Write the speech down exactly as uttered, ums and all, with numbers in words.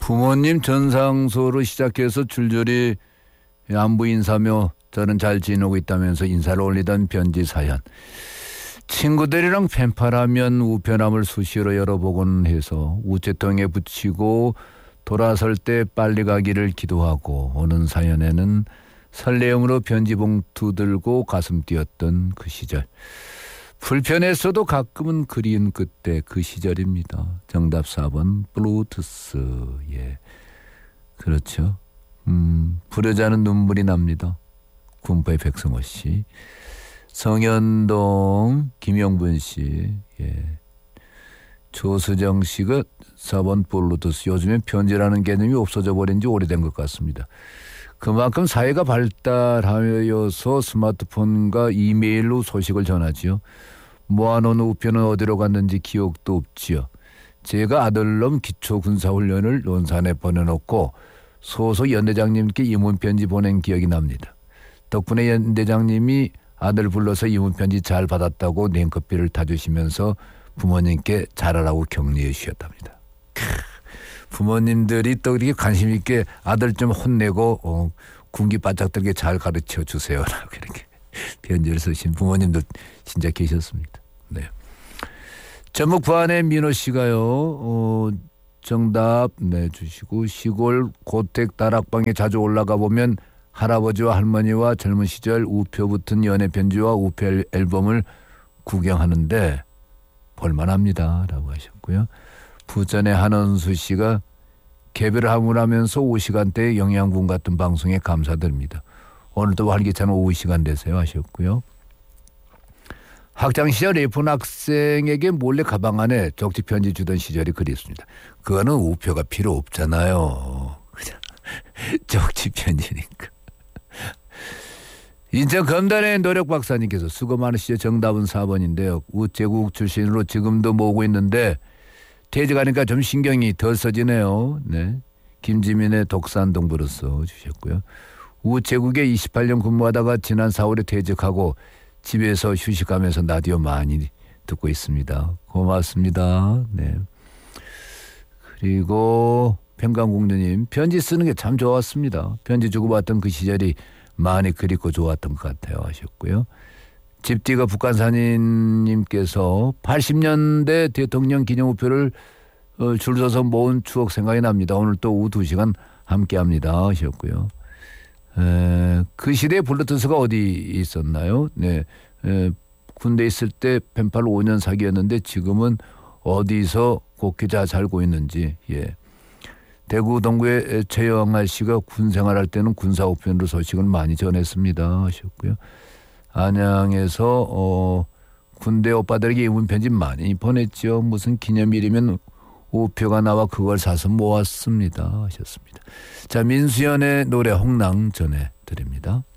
부모님 전상소로 시작해서 줄줄이 안부 인사며 저는 잘 지내고 있다면서 인사를 올리던 편지 사연. 친구들이랑 펜팔하면 우편함을 수시로 열어보곤 해서 우체통에 붙이고 돌아설 때 빨리 가기를 기도하고 오는 사연에는 설레음으로 편지 봉투 들고 가슴 뛰었던 그 시절. 불편했어도 가끔은 그리운 그때 그 시절입니다. 정답 사 번 블루투스. 예, 그렇죠. 음, 부르자는 눈물이 납니다. 군포의 백성호 씨, 성현동 김영분 씨, 예, 조수정 씨가 사 번 블루투스. 요즘엔 편지라는 개념이 없어져 버린 지 오래된 것 같습니다. 그만큼 사회가 발달하여서 스마트폰과 이메일로 소식을 전하지요. 모아놓은 우편은 어디로 갔는지 기억도 없지요. 제가 아들놈 기초군사훈련을 논산에 보내놓고 소속 연대장님께 이문편지 보낸 기억이 납니다. 덕분에 연대장님이 아들 불러서 이문편지 잘 받았다고 냉커피를 타주시면서 부모님께 잘하라고 격려해 주셨답니다. 부모님들이 또 이렇게 관심 있게 아들 좀 혼내고 어, 군기 바짝 들게 잘 가르쳐 주세요라고 이렇게 편지를 쓰신 부모님들 진짜 계셨습니다. 네. 전북 부안의 민호 씨가요. 어, 정답 내주시고 시골 고택 다락방에 자주 올라가 보면 할아버지와 할머니와 젊은 시절 우표 붙은 연애 편지와 우표 앨범을 구경하는데 볼만합니다 라고 하셨고요. 부천의 한원수 씨가 개별 하물하면서 오후 시간대에 영양분 같은 방송에 감사드립니다. 오늘도 활기찬 오후 시간 되세요 하셨고요. 학창시절 예쁜 학생에게 몰래 가방 안에 쪽지 편지 주던 시절이 그립습니다. 그거는 우표가 필요 없잖아요. 그냥 쪽지 편지니까. 인천 검단의 노력 박사님께서 수고 많으시죠. 정답은 사 번인데요. 우체국 출신으로 지금도 모으고 있는데 퇴직하니까 좀 신경이 덜 써지네요. 네. 김지민의 독산동부로 써주셨고요. 우체국에 이십팔 년 근무하다가 지난 사월에 퇴직하고 집에서 휴식하면서 라디오 많이 듣고 있습니다. 고맙습니다. 네. 그리고 평강공주님, 편지 쓰는 게 참 좋았습니다. 편지 주고받던 그 시절이 많이 그립고 좋았던 것 같아요 하셨고요. 집디가 북한산인님께서 팔십 년대 대통령 기념우표를 어, 줄 서서 모은 추억 생각이 납니다. 오늘 또 오후 두 시간 함께합니다 하셨고요. 에, 그 시대에 블루투스가 어디 있었나요? 네, 에, 군대 있을 때 펜팔 오 년 사기였는데 지금은 어디서 곡기자 살고 있는지. 예. 대구 동구의 최영할 씨가 군 생활할 때는 군사우편으로 소식을 많이 전했습니다 하셨고요. 안양에서 어, 군대 오빠들에게 이문 편지 많이 보냈죠. 무슨 기념일이면 우표가 나와 그걸 사서 모았습니다 하셨습니다. 자, 민수연의 노래 홍랑 전해드립니다.